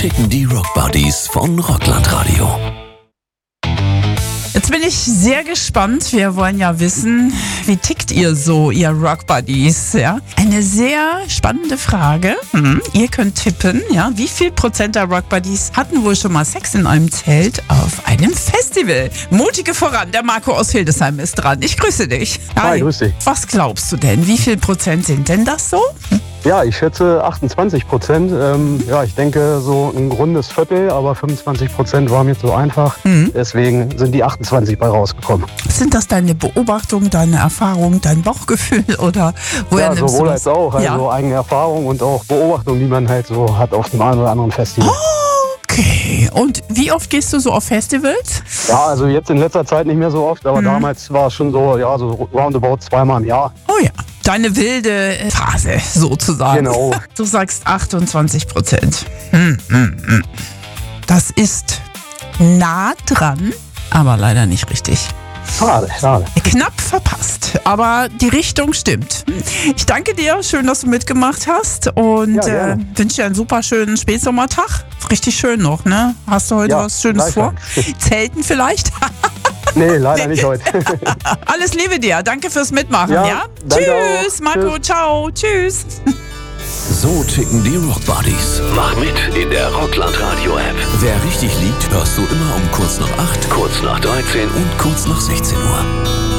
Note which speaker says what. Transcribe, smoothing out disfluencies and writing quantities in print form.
Speaker 1: ticken die Rock Buddies von Rockland Radio.
Speaker 2: Jetzt bin ich sehr gespannt. Wir wollen ja wissen, wie tickt ihr so, ihr Rock Buddies? Ja? Eine sehr spannende Frage. Ihr könnt tippen, ja, wie viel Prozent der Rock Buddies hatten wohl schon mal Sex in einem Zelt auf einem Festival? Mutige voran, der Marco aus Hildesheim ist dran. Ich grüße dich.
Speaker 3: Hi, grüß dich.
Speaker 2: Was glaubst du denn? Wie viel Prozent sind denn das so?
Speaker 3: Ja, ich schätze 28%. Ja, ich denke so ein rundes Viertel, aber 25% war mir zu einfach. Deswegen sind die 28 bei rausgekommen.
Speaker 2: Sind das deine Beobachtungen, deine Erfahrungen, dein Bauchgefühl oder woher
Speaker 3: Ja,
Speaker 2: nimmst
Speaker 3: sowohl
Speaker 2: du das?
Speaker 3: als auch. Also
Speaker 2: Ja.
Speaker 3: eigene Erfahrung und auch Beobachtungen, die man halt so hat auf dem einen oder anderen Festival.
Speaker 2: Okay, und wie oft gehst du so auf Festivals?
Speaker 3: Ja, also jetzt in letzter Zeit nicht mehr so oft, aber damals war es schon so, ja, so roundabout zweimal im Jahr.
Speaker 2: Oh ja, deine wilde Phase sozusagen.
Speaker 3: Genau.
Speaker 2: Du sagst 28%. Das ist nah dran, aber leider nicht richtig.
Speaker 3: Schade, schade.
Speaker 2: Knapp verpasst, aber die Richtung stimmt. Ich danke dir, schön, dass du mitgemacht hast und
Speaker 3: Ja, gerne.
Speaker 2: wünsche dir einen super schönen Spätsommertag. Richtig schön noch, ne? Hast du heute
Speaker 3: Ja,
Speaker 2: was Schönes vor? Zelten vielleicht?
Speaker 3: Nee, leider nicht heute.
Speaker 2: Alles Liebe dir, danke fürs Mitmachen,
Speaker 3: Ja,
Speaker 2: ja?
Speaker 3: danke
Speaker 2: Tschüss,
Speaker 3: auch.
Speaker 2: Marco,
Speaker 3: Tschüss.
Speaker 2: ciao, tschüss.
Speaker 1: So ticken die Rock Buddies. Mach mit in der Rockland Radio App. Wer richtig liegt, hörst du immer um kurz nach 8, kurz nach 13 und kurz nach 16 Uhr.